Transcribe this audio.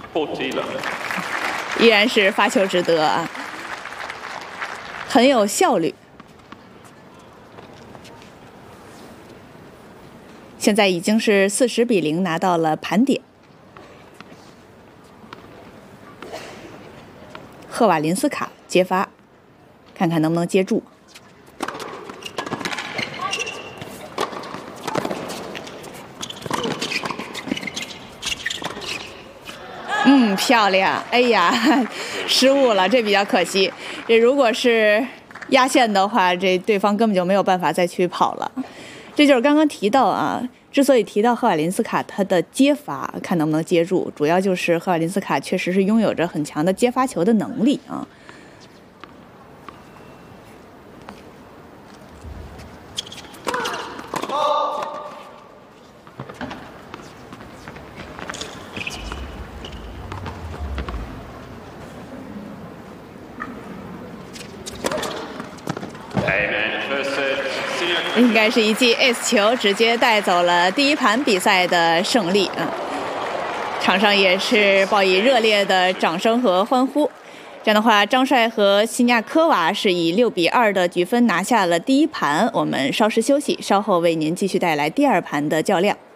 依然是发球值得啊，很有效率。现在已经是40比0拿到了盘点。赫瓦林斯卡接发，看看能不能接住。漂亮！哎呀，失误了，这比较可惜。这如果是压线的话，这对方根本就没有办法再去跑了。这就是刚刚提到啊，之所以提到赫瓦林斯卡他的接发，看能不能接住，主要就是赫瓦林斯卡确实是拥有着很强的接发球的能力啊。应该是一记 ace 球，直接带走了第一盘比赛的胜利啊！场上也是报以热烈的掌声和欢呼。这样的话，张帅和西尼亚科娃是以6比2的局分拿下了第一盘。我们稍事休息，稍后为您继续带来第二盘的较量。